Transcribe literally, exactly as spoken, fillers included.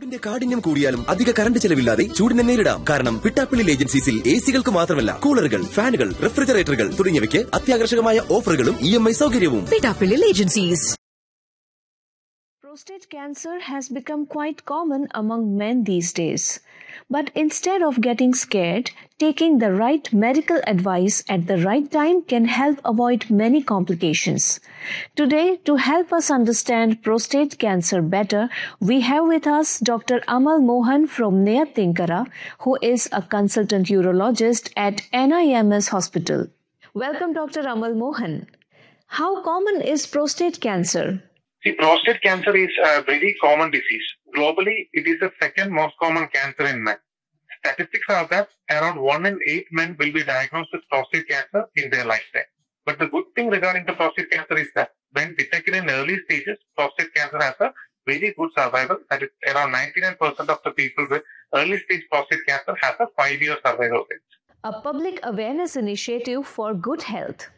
ചൂടിന്റെ കാഠിന്യം കൂടിയാലും അധിക കറണ്ട് ചെലവില്ലാതെ ചൂടിനെ നേരിടാം. കാരണം പിട്ടാപ്പിള്ളി ഏജൻസീസിൽ എ സികൾക്ക് മാത്രമല്ല കൂളറുകൾ, ഫാനുകൾ, റെഫ്രിജറേറ്ററുകൾ തുടങ്ങിയവയ്ക്ക് അത്യാകർഷകമായ ഓഫറുകളും ഇ എം ഐ സൗകര്യവും. Pittappilly agencies. Prostate cancer has become quite common among men these days. But instead of getting scared, taking the right medical advice at the right time can help avoid many complications. Today, to help us understand prostate cancer better, we have with us Doctor Amal Mohan from Nayat Tinkara, who is a consultant urologist at N I M S Hospital. Welcome, Doctor Amal Mohan. How common is prostate cancer? See, prostate cancer is a very common disease. Globally, it is the second most common cancer in men. Statistics are that around one in eight men will be diagnosed with prostate cancer in their lifetime. But the good thing regarding the prostate cancer is that when detected in early stages, prostate cancer has a very good survival. That is, around ninety-nine percent of the people with early stage prostate cancer has a five-year survival rate. A public awareness initiative for good health.